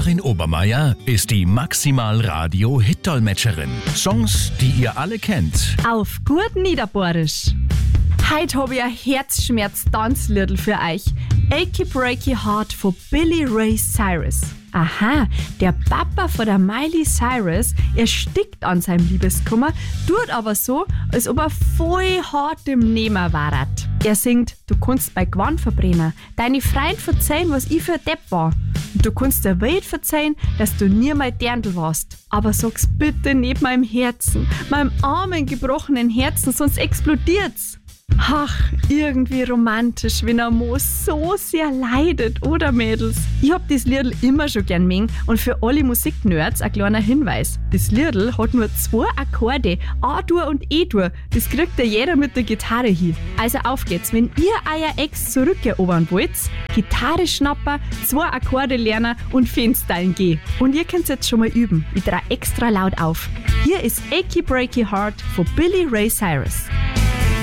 Karin Obermeier ist die Maximal-Radio-Hit-Dolmetscherin. Songs, die ihr alle kennt. Auf gut Niederbohrisch. Heute habe ich ein Herzschmerz-Tanzliedl für euch. Achy Breaky Heart von Billy Ray Cyrus. Aha, der Papa von der Miley Cyrus erstickt an seinem Liebeskummer, tut aber so, als ob er voll hart im Nehmen war. Er singt, du kannst bei Gwan verbrennen, deine Freund verzeihen, was ich für ein Depp war. Und du kannst der Welt verzeihen, dass du nie mal Dirndl warst. Aber sag's bitte nicht meinem Herzen, meinem armen, gebrochenen Herzen, sonst explodiert's. Ach, irgendwie romantisch, wenn ein Moos so sehr leidet, oder Mädels? Ich hab das Liedl immer schon gern mengen und für alle Musiknerds ein kleiner Hinweis. Das Liedl hat nur 2 Akkorde, A-Dur und E-Dur. Das kriegt ja jeder mit der Gitarre hin. Also auf geht's, wenn ihr euer Ex zurückerobern wollt, Gitarre schnappen, 2 Akkorde lernen und Fanstylen gehen. Und ihr könnt's jetzt schon mal üben. Ich trage extra laut auf. Hier ist Achy Breaky Heart von Billy Ray Cyrus.